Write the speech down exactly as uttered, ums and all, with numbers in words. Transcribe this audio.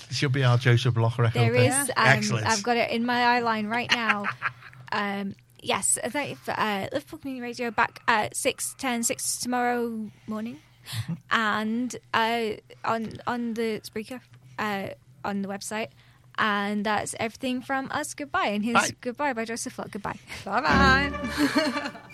should be our Joseph Bloch record. There then. is. Um, Excellent. I've got it in my eye line right now. um, yes, uh, thank you for, uh, Liverpool Community Radio back at six ten, six tomorrow morning. Mm-hmm. And uh, on on the Spreaker, uh, on the website. And that's everything from us. Goodbye. And here's Bye. Goodbye by Joseph Bloch. Goodbye. Bye-bye.